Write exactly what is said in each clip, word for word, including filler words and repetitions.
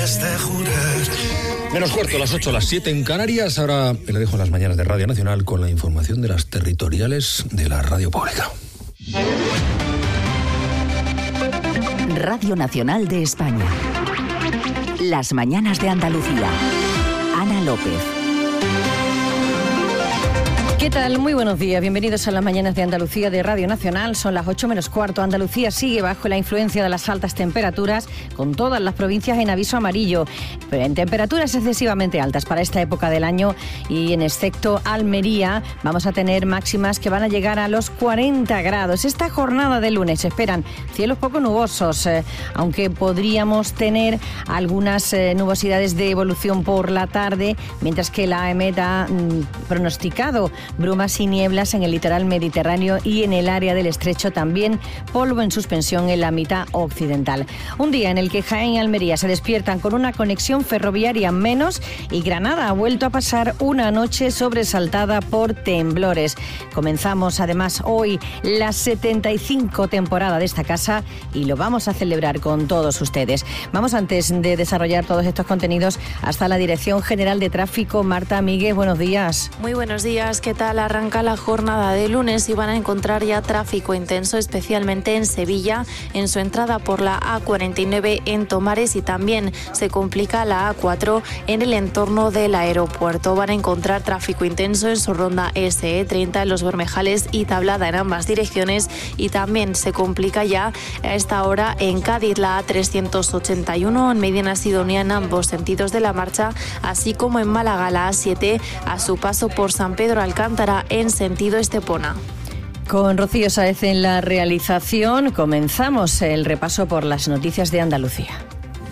has de jurar. Menos cuarto, las ocho, las siete en Canarias. Ahora le dejo las mañanas de Radio Nacional con la información de las territoriales de la radio pública. Radio Nacional de España. Las mañanas de Andalucía. Ana López. ¿Qué tal? Muy buenos días. Bienvenidos a las mañanas de Andalucía de Radio Nacional. Son las ocho menos cuarto. Andalucía sigue bajo la influencia de las altas temperaturas, con todas las provincias en aviso amarillo, pero en temperaturas excesivamente altas para esta época del año, y en excepto Almería vamos a tener máximas que van a llegar a los cuarenta grados. Esta jornada de lunes se esperan cielos poco nubosos, eh, aunque podríamos tener algunas eh, nubosidades de evolución por la tarde, mientras que la A E M E T ha mm, pronosticado brumas y nieblas en el litoral mediterráneo y en el área del estrecho, también polvo en suspensión en la mitad occidental. Un día en el que Jaén y Almería se despiertan con una conexión ferroviaria menos, y Granada ha vuelto a pasar una noche sobresaltada por temblores. Comenzamos además hoy la setenta y cinco temporada de esta casa y lo vamos a celebrar con todos ustedes. Vamos, antes de desarrollar todos estos contenidos, hasta la Dirección General de Tráfico. Marta Míguez, buenos días. Muy buenos días. ¿Qué tal? Arranca la jornada de lunes y van a encontrar ya tráfico intenso, especialmente en Sevilla, en su entrada por la A cuarenta y nueve en Tomares, y también se complica la A cuatro en el entorno del aeropuerto. Van a encontrar tráfico intenso en su ronda S E treinta en Los Bermejales y Tablada en ambas direcciones, y también se complica ya a esta hora en Cádiz la A trescientos ochenta y uno en Medina Sidonia en ambos sentidos de la marcha, así como en Málaga la A siete a su paso por San Pedro Alcántara en sentido Estepona. Con Rocío Sáez en la realización, comenzamos el repaso por las noticias de Andalucía.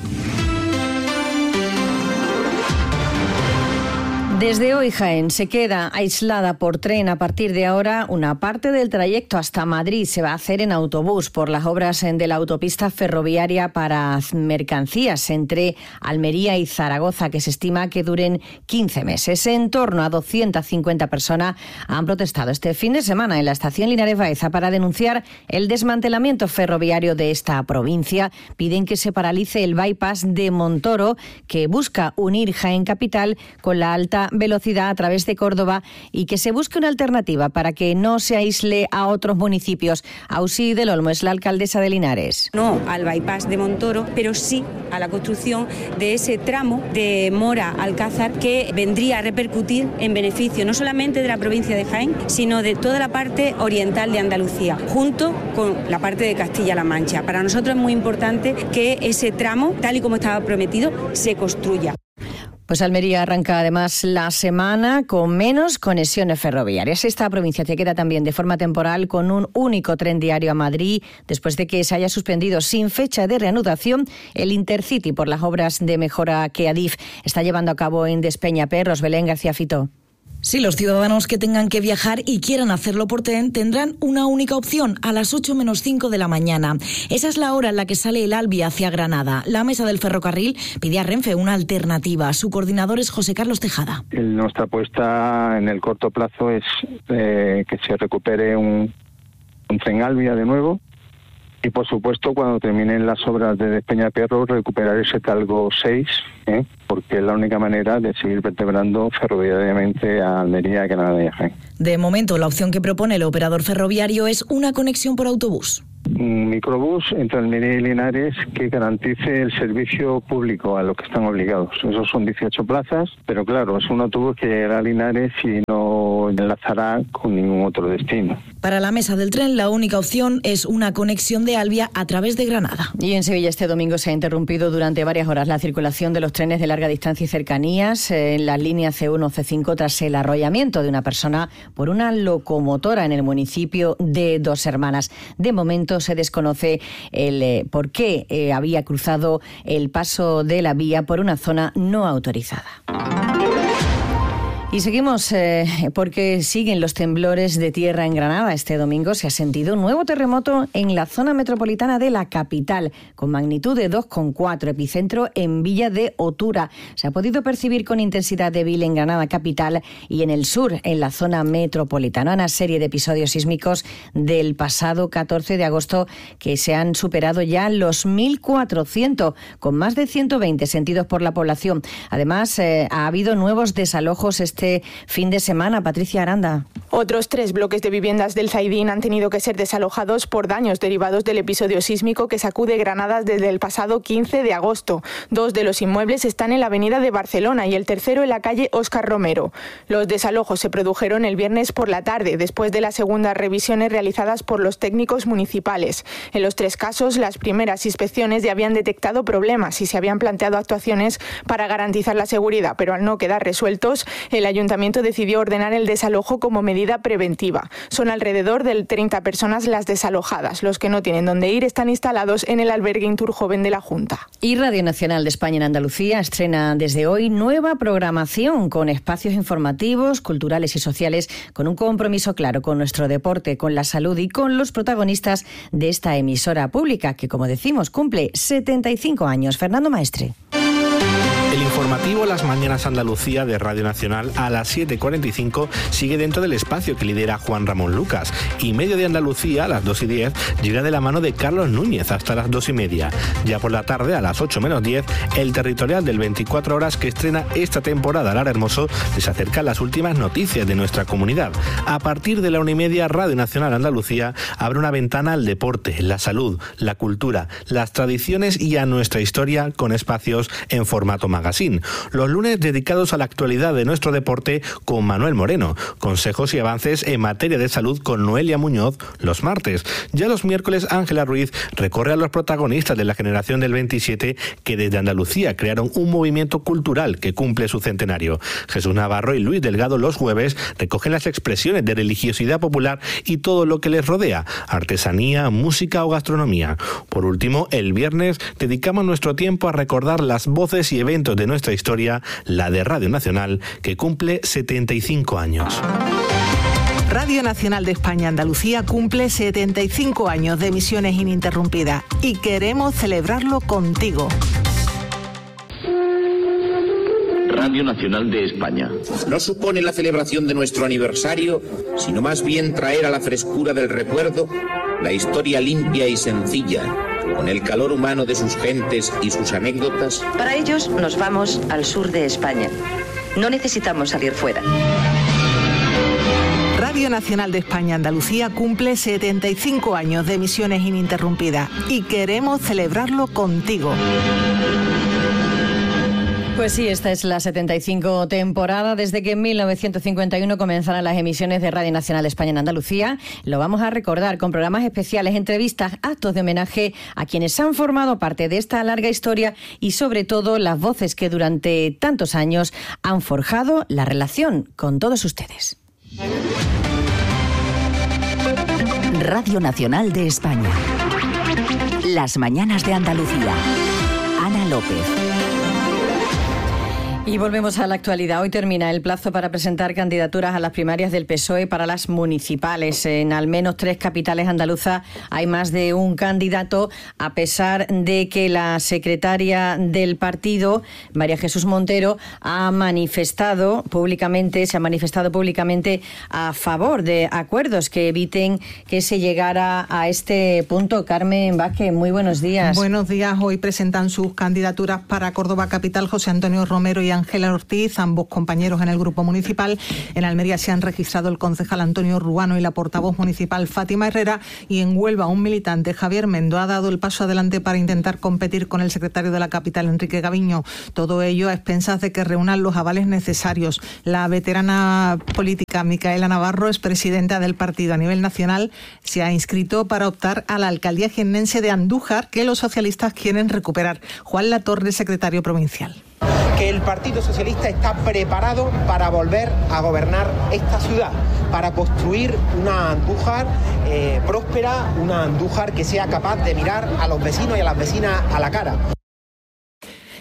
Desde hoy Jaén se queda aislada por tren. A partir de ahora, una parte del trayecto hasta Madrid se va a hacer en autobús por las obras de la autopista ferroviaria para mercancías entre Almería y Zaragoza, que se estima que duren quince meses. En torno a doscientas cincuenta personas han protestado este fin de semana en la estación Linares Baeza para denunciar el desmantelamiento ferroviario de esta provincia. Piden que se paralice el bypass de Montoro, que busca unir Jaén capital con la alta velocidad a través de Córdoba, y que se busque una alternativa para que no se aísle a otros municipios. Ausí del Olmo es la alcaldesa de Linares. No al bypass de Montoro, pero sí a la construcción de ese tramo de Mora-Alcázar, que vendría a repercutir en beneficio no solamente de la provincia de Jaén, sino de toda la parte oriental de Andalucía, junto con la parte de Castilla-La Mancha. Para nosotros es muy importante que ese tramo, tal y como estaba prometido, se construya. Pues Almería arranca además la semana con menos conexiones ferroviarias. Esta provincia se queda también de forma temporal con un único tren diario a Madrid, después de que se haya suspendido sin fecha de reanudación el Intercity por las obras de mejora que Adif está llevando a cabo en Despeñaperros. Belén García Fito. Sí, los ciudadanos que tengan que viajar y quieran hacerlo por tren tendrán una única opción, a las ocho menos cinco de la mañana. Esa es la hora en la que sale el Albi hacia Granada. La mesa del ferrocarril pide a Renfe una alternativa. Su coordinador es José Carlos Tejada. El, nuestra apuesta en el corto plazo es eh, que se recupere un, un tren Albia de nuevo. Y, por supuesto, cuando terminen las obras de Despeñaperros, recuperar ese Talgo seis, ¿eh? porque es la única manera de seguir vertebrando ferroviariamente a Almería, Granada y Jaén. De momento, la opción que propone el operador ferroviario es una conexión por autobús. Un microbús entre Almería y Linares que garantice el servicio público a lo que están obligados. Esos son dieciocho plazas, pero claro, es un autobús que llegará a Linares y no enlazará con ningún otro destino. Para la mesa del tren, la única opción es una conexión de Albia a través de Granada. Y en Sevilla este domingo se ha interrumpido durante varias horas la circulación de los trenes de larga distancia y cercanías en las líneas C uno C cinco tras el arrollamiento de una persona por una locomotora en el municipio de Dos Hermanas. De momento se desconoce el eh, por qué eh, había cruzado el paso de la vía por una zona no autorizada. Y seguimos eh, porque siguen los temblores de tierra en Granada. Este domingo se ha sentido un nuevo terremoto en la zona metropolitana de la capital, con magnitud de dos coma cuatro, epicentro en Villa de Otura. Se ha podido percibir con intensidad débil en Granada capital y en el sur, en la zona metropolitana. Una serie de episodios sísmicos del pasado catorce de agosto que se han superado ya los mil cuatrocientos, con más de ciento veinte sentidos por la población. Además, eh, ha habido nuevos desalojos este Este fin de semana. Patricia Aranda. Otros tres bloques de viviendas del Zaidín han tenido que ser desalojados por daños derivados del episodio sísmico que sacude Granada desde el pasado quince de agosto. Dos de los inmuebles están en la avenida de Barcelona y el tercero en la calle Óscar Romero. Los desalojos se produjeron el viernes por la tarde, después de las segundas revisiones realizadas por los técnicos municipales. En los tres casos, las primeras inspecciones ya habían detectado problemas y se habían planteado actuaciones para garantizar la seguridad, pero al no quedar resueltos, el Ayuntamiento decidió ordenar el desalojo como medida preventiva. Son alrededor de treinta personas las desalojadas. Los que no tienen dónde ir están instalados en el albergue Inturjoven de la Junta. Y Radio Nacional de España en Andalucía estrena desde hoy nueva programación con espacios informativos, culturales y sociales, con un compromiso claro con nuestro deporte, con la salud y con los protagonistas de esta emisora pública que, como decimos, cumple setenta y cinco años. Fernando Maestre. El informativo Las Mañanas Andalucía de Radio Nacional a las siete y cuarenta y cinco sigue dentro del espacio que lidera Juan Ramón Lucas, y Medio de Andalucía a las dos y diez llega de la mano de Carlos Núñez hasta las dos y media. Ya por la tarde a las ocho menos diez, el territorial del veinticuatro horas que estrena esta temporada Lara Hermoso les acerca las últimas noticias de nuestra comunidad. A partir de la una y media, Radio Nacional Andalucía abre una ventana al deporte, la salud, la cultura, las tradiciones y a nuestra historia con espacios en formato magazine. Los lunes dedicados a la actualidad de nuestro deporte con Manuel Moreno. Consejos y avances en materia de salud con Noelia Muñoz los martes. Ya los miércoles, Ángela Ruiz recorre a los protagonistas de la generación del veintisiete que desde Andalucía crearon un movimiento cultural que cumple su centenario. Jesús Navarro y Luis Delgado los jueves recogen las expresiones de religiosidad popular y todo lo que les rodea, artesanía, música o gastronomía. Por último, el viernes dedicamos nuestro tiempo a recordar las voces y eventos de nuestra historia, la de Radio Nacional, que cumple setenta y cinco años. Radio Nacional de España Andalucía cumple setenta y cinco años de emisiones ininterrumpidas y queremos celebrarlo contigo. Radio Nacional de España. No supone la celebración de nuestro aniversario, sino más bien traer a la frescura del recuerdo la historia limpia y sencilla, con el calor humano de sus gentes y sus anécdotas. Para ellos nos vamos al sur de España. No necesitamos salir fuera. Radio Nacional de España Andalucía cumple setenta y cinco años de emisiones ininterrumpidas y queremos celebrarlo contigo. Pues sí, esta es la setenta y cinco temporada desde que en mil novecientos cincuenta y uno comenzaron las emisiones de Radio Nacional de España en Andalucía. Lo vamos a recordar con programas especiales, entrevistas, actos de homenaje a quienes han formado parte de esta larga historia y sobre todo las voces que durante tantos años han forjado la relación con todos ustedes. Radio Nacional de España. Las Mañanas de Andalucía. Ana López. Y volvemos a la actualidad. Hoy termina el plazo para presentar candidaturas a las primarias del P S O E para las municipales. En al menos tres capitales andaluzas hay más de un candidato, a pesar de que la secretaria del partido, María Jesús Montero, ha manifestado públicamente, se ha manifestado públicamente a favor de acuerdos que eviten que se llegara a este punto. Carmen Vázquez, muy buenos días. Buenos días. Hoy presentan sus candidaturas para Córdoba Capital José Antonio Romero y Ángela Ortiz, ambos compañeros en el grupo municipal. En Almería se han registrado el concejal Antonio Ruano y la portavoz municipal Fátima Herrera, y en Huelva un militante, Javier Mendo, ha dado el paso adelante para intentar competir con el secretario de la capital, Enrique Gaviño. Todo ello a expensas de que reúnan los avales necesarios. La veterana política Micaela Navarro es presidenta del partido a nivel nacional. Se ha inscrito para optar a la alcaldía jiennense de Andújar, que los socialistas quieren recuperar. Juan Latorre, secretario provincial. Que el Partido Socialista está preparado para volver a gobernar esta ciudad, para construir una Andújar eh, próspera, una Andújar que sea capaz de mirar a los vecinos y a las vecinas a la cara.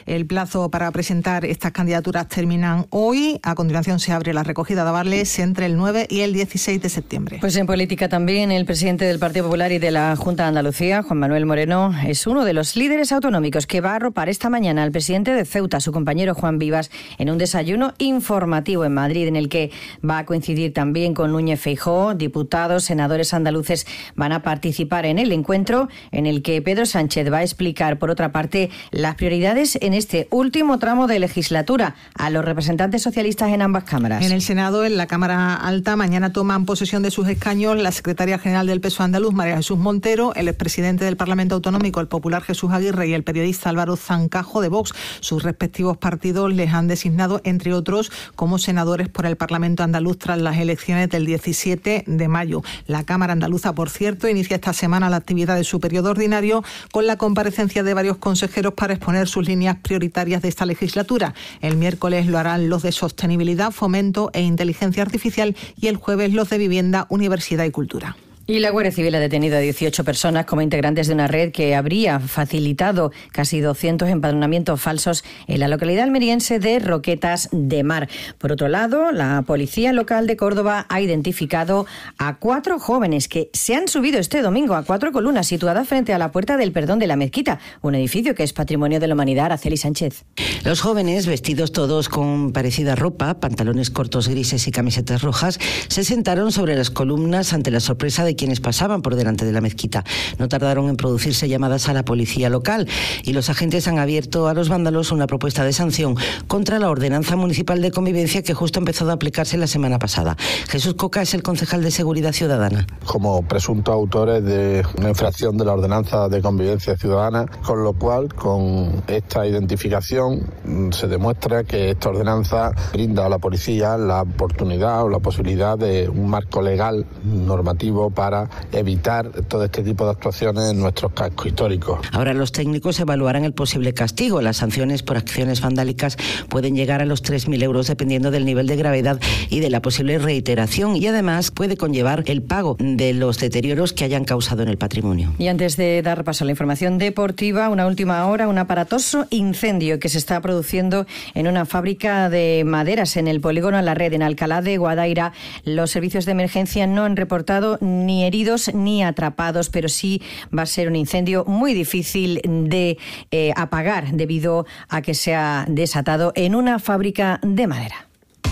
El plazo para presentar estas candidaturas terminan hoy. A continuación se abre la recogida de avales entre el nueve y el dieciséis de septiembre. Pues en política también el presidente del Partido Popular y de la Junta de Andalucía, Juan Manuel Moreno, es uno de los líderes autonómicos que va a arropar esta mañana al presidente de Ceuta, su compañero Juan Vivas, en un desayuno informativo en Madrid, en el que va a coincidir también con Núñez Feijóo. Diputados, senadores andaluces van a participar en el encuentro, en el que Pedro Sánchez va a explicar, por otra parte, las prioridades en este último tramo de legislatura a los representantes socialistas en ambas cámaras. En el Senado, en la Cámara Alta, mañana toman posesión de sus escaños la secretaria general del P S O E andaluz, María Jesús Montero, el expresidente del Parlamento Autonómico, el popular Jesús Aguirre, y el periodista Álvaro Zancajo de Vox. Sus respectivos partidos les han designado, entre otros, como senadores por el Parlamento andaluz tras las elecciones del diecisiete de mayo. La Cámara andaluza, por cierto, inicia esta semana la actividad de su periodo ordinario con la comparecencia de varios consejeros para exponer sus líneas prioritarias de esta legislatura. El miércoles lo harán los de sostenibilidad, fomento e inteligencia artificial y el jueves los de vivienda, universidad y cultura. Y la Guardia Civil ha detenido a dieciocho personas como integrantes de una red que habría facilitado casi doscientos empadronamientos falsos en la localidad almeriense de Roquetas de Mar. Por otro lado, la Policía Local de Córdoba ha identificado a cuatro jóvenes que se han subido este domingo a cuatro columnas situadas frente a la Puerta del Perdón de la Mezquita, un edificio que es Patrimonio de la Humanidad. Araceli Sánchez. Los jóvenes, vestidos todos con parecida ropa, pantalones cortos grises y camisetas rojas, se sentaron sobre las columnas ante la sorpresa de quienes pasaban por delante de la mezquita. No tardaron en producirse llamadas a la policía local y los agentes han abierto a los vándalos una propuesta de sanción contra la ordenanza municipal de convivencia que justo ha empezado a aplicarse la semana pasada. Jesús Coca es el concejal de Seguridad Ciudadana. Como presuntos autores de una infracción de la ordenanza de convivencia ciudadana, con lo cual, con esta identificación, se demuestra que esta ordenanza brinda a la policía la oportunidad o la posibilidad de un marco legal normativo para para evitar todo este tipo de actuaciones en nuestros cascos históricos. Ahora los técnicos evaluarán el posible castigo. Las sanciones por acciones vandálicas pueden llegar a los tres mil euros dependiendo del nivel de gravedad y de la posible reiteración, y además puede conllevar el pago de los deterioros que hayan causado en el patrimonio. Y antes de dar paso a la información deportiva, una última hora, un aparatoso incendio que se está produciendo en una fábrica de maderas en el polígono La Red, en Alcalá de Guadaira. Los servicios de emergencia no han reportado ni heridos ni atrapados, pero sí va a ser un incendio muy difícil de eh, apagar debido a que se ha desatado en una fábrica de madera.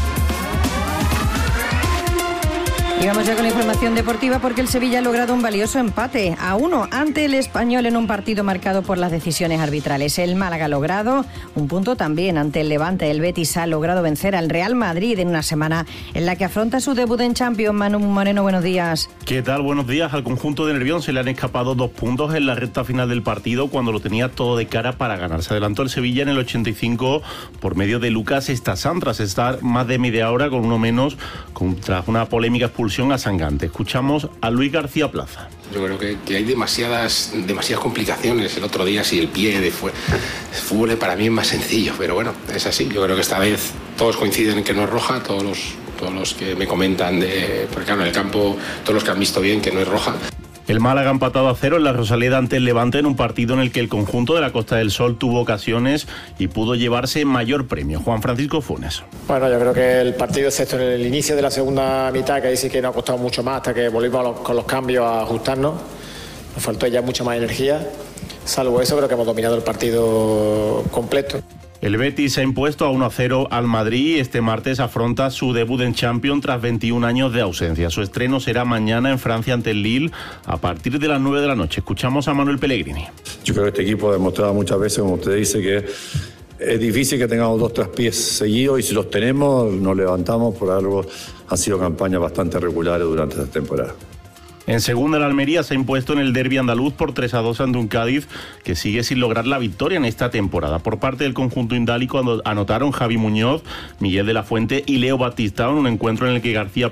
Y vamos ya con la información deportiva, porque el Sevilla ha logrado un valioso empate a uno ante el Español en un partido marcado por las decisiones arbitrales. El Málaga ha logrado un punto también ante el Levante. El Betis ha logrado vencer al Real Madrid en una semana en la que afronta su debut en Champions. Manu Moreno, buenos días. ¿Qué tal? Buenos días. Al conjunto de Nervión se le han escapado dos puntos en la recta final del partido cuando lo tenía todo de cara para ganar. Se adelantó el Sevilla en el ochenta y cinco por medio de Lucas Estasán, tras estar más de media hora con uno menos, con, tras una polémica expulsión a Sangante. Escuchamos a Luis García Plaza. Yo creo que, que hay demasiadas, demasiadas complicaciones. El otro día, si el pie de fue, el fútbol para mí es más sencillo, pero bueno, es así. Yo creo que esta vez todos coinciden en que no es roja, todos los, todos los que me comentan, de, porque claro, en el campo, todos los que han visto bien que no es roja. El Málaga ha empatado a cero en la Rosaleda ante el Levante en un partido en el que el conjunto de la Costa del Sol tuvo ocasiones y pudo llevarse mayor premio. Juan Francisco Funes. Bueno, yo creo que el partido, excepto en el inicio de la segunda mitad, que ahí sí que nos ha costado mucho más hasta que volvimos a los, con los cambios a ajustarnos, nos faltó ya mucha más energía. Salvo eso, creo que hemos dominado el partido completo. El Betis se ha impuesto a uno a cero al Madrid y este martes afronta su debut en Champions tras veintiún años de ausencia. Su estreno será mañana en Francia ante el Lille a partir de las nueve de la noche. Escuchamos a Manuel Pellegrini. Yo creo que este equipo ha demostrado muchas veces, como usted dice, que es difícil que tengamos dos tres pies seguidos, y si los tenemos nos levantamos. Por algo han sido campañas bastante regulares durante esta temporada. En segunda, el Almería se ha impuesto en el derbi andaluz por tres a dos ante un Cádiz que sigue sin lograr la victoria en esta temporada. Por parte del conjunto indálico anotaron Javi Muñoz, Miguel de la Fuente y Leo Batista en un encuentro en el que García